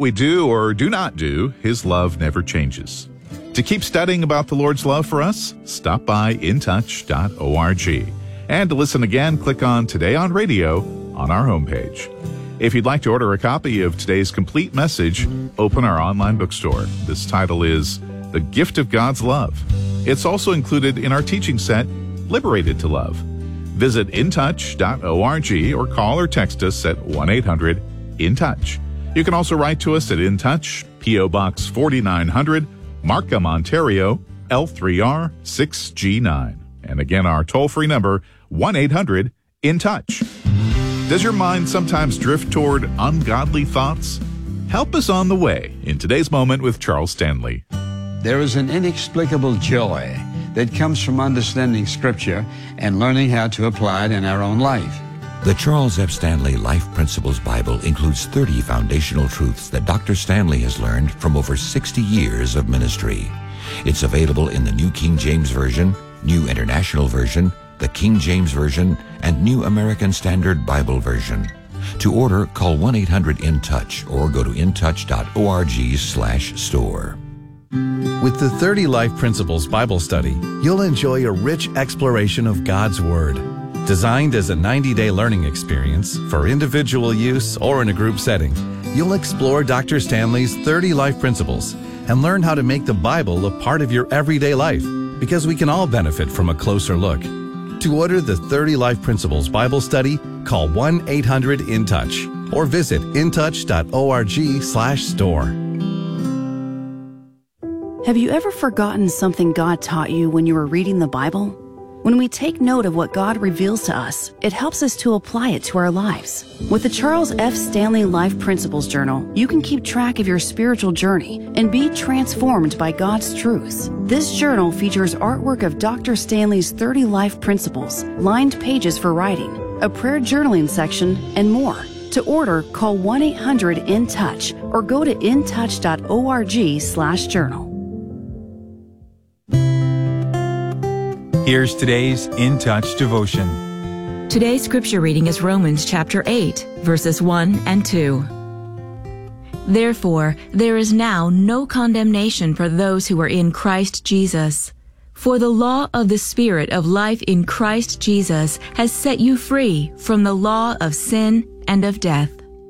we do or do not do, His love never changes. To keep studying about the Lord's love for us, stop by intouch.org. And to listen again, click on Today on Radio on our homepage. If you'd like to order a copy of today's complete message, open our online bookstore. This title is The Gift of God's Love. It's also included in our teaching set, Liberated to Love. Visit intouch.org or call or text us at 1-800-IN-TOUCH. You can also write to us at In Touch, P.O. Box 4900, Markham, Ontario, L3R 6G9. And again, our toll-free number, 1-800-IN-TOUCH. Does your mind sometimes drift toward ungodly thoughts? Help us on the way in today's moment with Charles Stanley. There is an inexplicable joy that comes from understanding Scripture and learning how to apply it in our own life. The Charles F. Stanley Life Principles Bible includes 30 foundational truths that Dr. Stanley has learned from over 60 years of ministry. It's available in the New King James Version, New International Version, the King James Version, and New American Standard Bible Version. To order, call 1-800-IN-TOUCH or go to intouch.org/store. With the 30 Life Principles Bible Study, you'll enjoy a rich exploration of God's Word. Designed as a 90-day learning experience for individual use or in a group setting, you'll explore Dr. Stanley's 30 Life Principles and learn how to make the Bible a part of your everyday life, because we can all benefit from a closer look. To order the 30 Life Principles Bible Study, call 1-800-IN-TOUCH or visit intouch.org/store. Have you ever forgotten something God taught you when you were reading the Bible? When we take note of what God reveals to us, it helps us to apply it to our lives. With the Charles F. Stanley Life Principles Journal, you can keep track of your spiritual journey and be transformed by God's truths. This journal features artwork of Dr. Stanley's 30 life principles, lined pages for writing, a prayer journaling section, and more. To order, call 1-800-IN-TOUCH or go to intouch.org/journal. Here's today's In Touch devotion. Today's scripture reading is Romans chapter 8, verses 1 and 2. Therefore, there is now no condemnation for those who are in Christ Jesus. For the law of the Spirit of life in Christ Jesus has set you free from the law of sin and of death.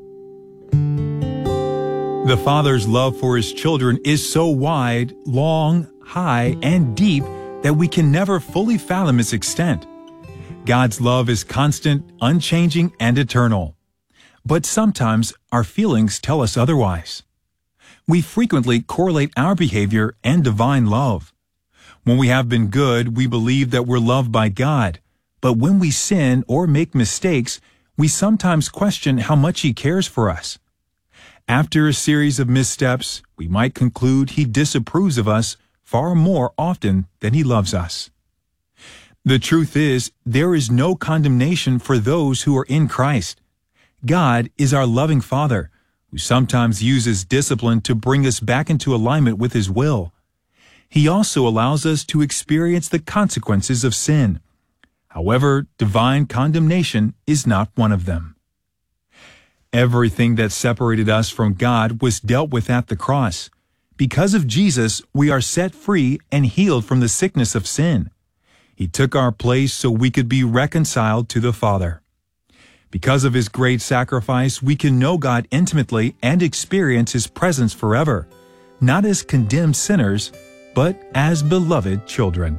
The Father's love for His children is so wide, long, high, and deep that we can never fully fathom its extent. God's love is constant, unchanging, and eternal. But sometimes our feelings tell us otherwise. We frequently correlate our behavior and divine love. When we have been good, we believe that we're loved by God. But when we sin or make mistakes, we sometimes question how much He cares for us. After a series of missteps, we might conclude He disapproves of us far more often than He loves us. The truth is, there is no condemnation for those who are in Christ. God is our loving Father, who sometimes uses discipline to bring us back into alignment with His will. He also allows us to experience the consequences of sin. However, divine condemnation is not one of them. Everything that separated us from God was dealt with at the cross. Because of Jesus, we are set free and healed from the sickness of sin. He took our place so we could be reconciled to the Father. Because of His great sacrifice, we can know God intimately and experience His presence forever, not as condemned sinners, but as beloved children.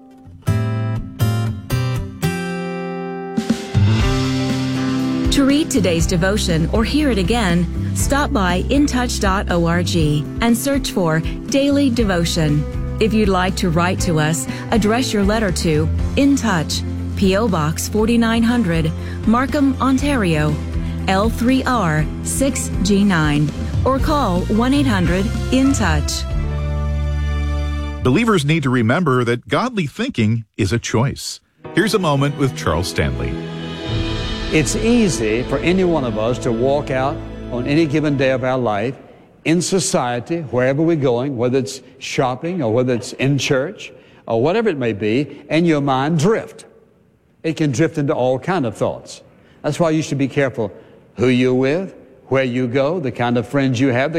To read today's devotion or hear it again, stop by intouch.org and search for Daily Devotion. If you'd like to write to us, address your letter to In Touch, P.O. Box 4900, Markham, Ontario, L3R 6G9, or call 1-800-IN-TOUCH. Believers need to remember that godly thinking is a choice. Here's a moment with Charles Stanley. It's easy for any one of us to walk out on any given day of our life in society, wherever we're going, whether it's shopping or whether it's in church or whatever it may be, and your mind drift. It can drift into all kinds of thoughts. That's why you should be careful who you're with, where you go, the kind of friends you have,